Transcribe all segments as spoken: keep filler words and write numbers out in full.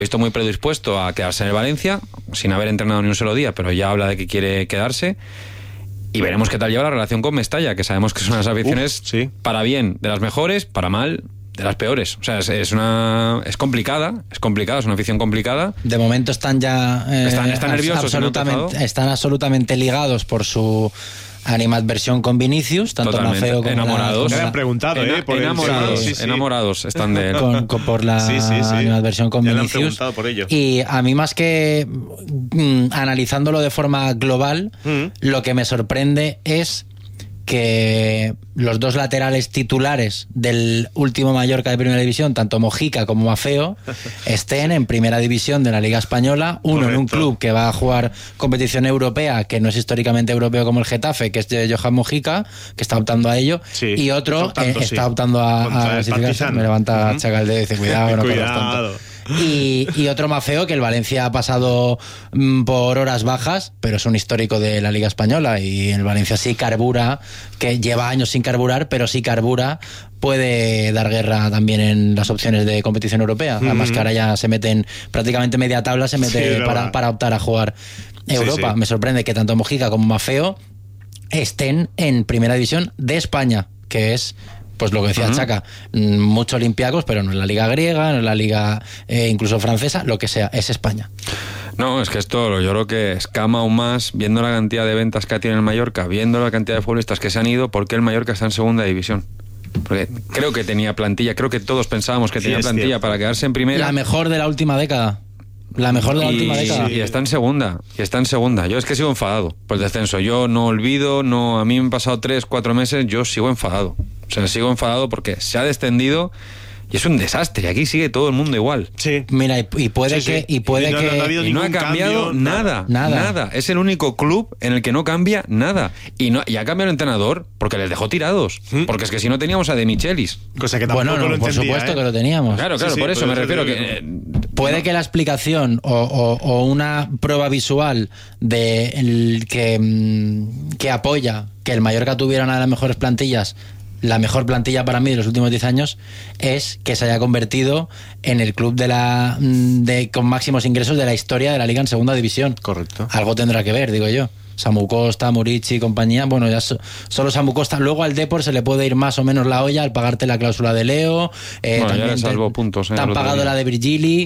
visto muy predispuesto a quedarse en el Valencia, sin haber entrenado ni un solo día, pero ya habla de que quiere quedarse. Y veremos qué tal lleva la relación con Mestalla, que sabemos que son unas aficiones, Uf, sí. para bien, de las mejores, para mal, de las peores. O sea, es, es una es complicada, es complicada, es una afición complicada. De momento están ya eh, están, están nerviosos, absolutamente, están absolutamente ligados por su animadversión con Vinicius, tanto Mafeo como enamorados. La, me han preguntado, ena, ¿eh? Por enamorados, el... sí, sí. enamorados están de él. Con, con, por la sí, sí, sí. animadversión con ya Vinicius. Me han preguntado por ello. Y a mí, más que mm, analizándolo de forma global, mm. lo que me sorprende es que los dos laterales titulares del último Mallorca de Primera División, tanto Mojica como Mafeo, estén en Primera División de la Liga Española, uno Correcto. En un club que va a jugar competición europea, que no es históricamente europeo como el Getafe, que es de Johan Mojica, que está optando a ello, sí, y otro está optando, eh, está optando sí. a, a clasificarse. Me levanta uh-huh. Chacal de dice, cuidado, no corras tanto. Y, y otro Mafeo, que el Valencia ha pasado mm, por horas bajas, pero es un histórico de la Liga Española, y el Valencia sí carbura, que lleva años sin carburar, pero sí carbura, puede dar guerra también en las opciones de competición europea. Mm-hmm. Además que ahora ya se meten prácticamente media tabla, se mete sí, para, para optar a jugar Europa. Sí, sí. Me sorprende que tanto Mojica como Mafeo estén en Primera División de España, que es... Pues lo que decía uh-huh. Chaca, muchos Olympiacos, pero no en la liga griega, no en la liga eh, incluso francesa, lo que sea, es España. No, es que esto yo creo que escama aún más, viendo la cantidad de ventas que tiene el Mallorca, viendo la cantidad de futbolistas que se han ido, ¿por qué el Mallorca está en segunda división? Porque creo que tenía plantilla, creo que todos pensábamos que sí, tenía plantilla cierto. Para quedarse en primera. La mejor de la última década. La mejor de la y, última década. Y está en segunda, y está en segunda. Yo es que sigo enfadado por el descenso. Yo no olvido, no, a mí me han pasado tres, cuatro meses, yo sigo enfadado. O sea, sigo enfadado porque se ha descendido y es un desastre. Aquí sigue todo el mundo igual. Sí. Mira, y, y puede sí, que... Sí. Y puede y no, que no, no ha, habido y no ha cambiado cambio, nada, nada, nada. Es el único club en el que no cambia nada. Y, no, y ha cambiado el entrenador porque les dejó tirados. ¿Mm? Porque es que si no teníamos a De Michelis. Cosa que tampoco bueno, no, lo por entendía, supuesto ¿eh? que lo teníamos. Claro, claro, sí, sí, por eso me refiero que... que... Eh, puede no. que la explicación o, o, o una prueba visual de el que, que apoya que el Mallorca tuviera una de las mejores plantillas, la mejor plantilla para mí de los últimos diez años, es que se haya convertido en el club de la de con máximos ingresos de la historia de la Liga en segunda división. Correcto. Algo tendrá que ver, digo yo. Samu Costa, Murici y compañía, bueno, ya so, solo Samu Costa. Luego al Depor se le puede ir más o menos la olla al pagarte la cláusula de Leo. Eh, bueno, también ya le salvó te, puntos. Eh, te han pagado día. la de Virgili.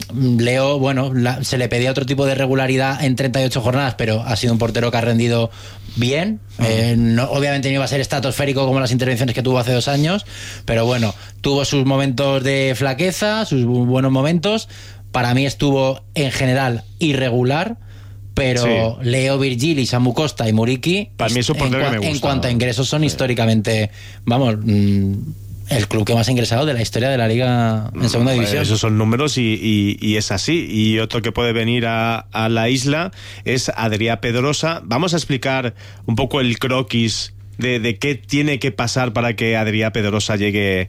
Leo, bueno, la, se le pedía otro tipo de regularidad en treinta y ocho jornadas, pero ha sido un portero que ha rendido bien. Uh-huh. Eh, no, obviamente no iba a ser estratosférico como las intervenciones que tuvo hace dos años, pero bueno, tuvo sus momentos de flaqueza, sus buenos momentos. Para mí estuvo en general irregular. Pero sí. Leo, Virgili, Samu Costa y Muriqui, para mí es un portero en, que me gusta, en cuanto ¿no? a ingresos son sí. históricamente, vamos, mmm, el club que más ha ingresado de la historia de la Liga en segunda división. Esos son números y, y, y es así. Y otro que puede venir a, a la isla es Adrià Pedrosa. Vamos a explicar un poco el croquis de, de qué tiene que pasar para que Adrià Pedrosa llegue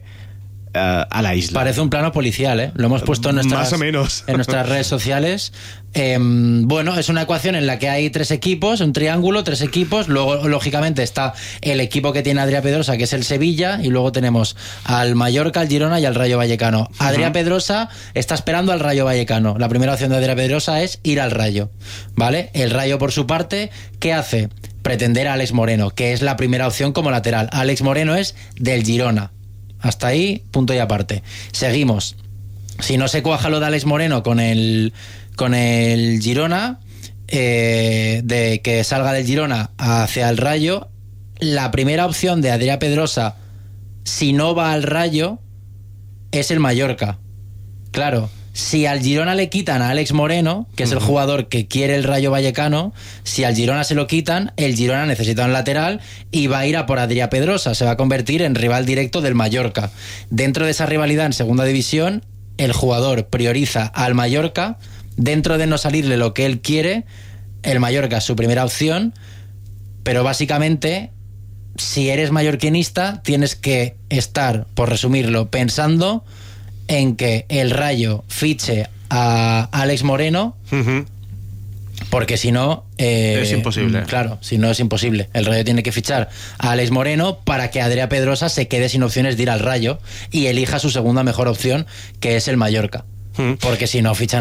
Uh, a la isla. Parece un plano policial, ¿eh? Lo hemos puesto en nuestras, más o menos. en nuestras redes sociales. Eh, bueno, es una ecuación en la que hay tres equipos, un triángulo, tres equipos. Luego, lógicamente, está el equipo que tiene Adrià Pedrosa, que es el Sevilla, y luego tenemos al Mallorca, al Girona y al Rayo Vallecano. Uh-huh. Adrià Pedrosa está esperando al Rayo Vallecano. La primera opción de Adrià Pedrosa es ir al Rayo, ¿vale? El Rayo, por su parte, ¿qué hace? Pretender a Alex Moreno, que es la primera opción como lateral. Alex Moreno es del Girona. Hasta ahí, punto y aparte. Seguimos. Si no se cuaja lo de Alex Moreno con el con el Girona, eh, de que salga del Girona hacia el Rayo, la primera opción de Adrià Pedrosa, si no va al Rayo, es el Mallorca. Claro, si al Girona le quitan a Alex Moreno, que es uh-huh. el jugador que quiere el Rayo Vallecano, si al Girona se lo quitan, el Girona necesita un lateral y va a ir a por Adrià Pedrosa, se va a convertir en rival directo del Mallorca. Dentro de esa rivalidad en segunda división, el jugador prioriza al Mallorca, dentro de no salirle lo que él quiere, el Mallorca es su primera opción, pero básicamente, si eres mallorquinista, tienes que estar, por resumirlo, pensando en que el Rayo fiche a Alex Moreno, uh-huh. porque si no eh, es imposible. Claro, si no es imposible. El Rayo tiene que fichar a Alex Moreno para que Adrià Pedrosa se quede sin opciones de ir al Rayo y elija su segunda mejor opción, que es el Mallorca. Mm. Porque si no fichan